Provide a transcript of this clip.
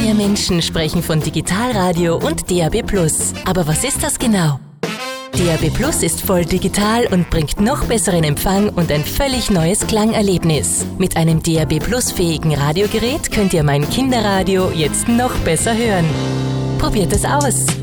mehr Menschen sprechen von Digitalradio und DAB+. Aber was ist das genau? DAB+ ist voll digital und bringt noch besseren Empfang und ein völlig neues Klangerlebnis. Mit einem DAB+-fähigen Radiogerät könnt ihr mein Kinderradio jetzt noch besser hören. Probiert es aus!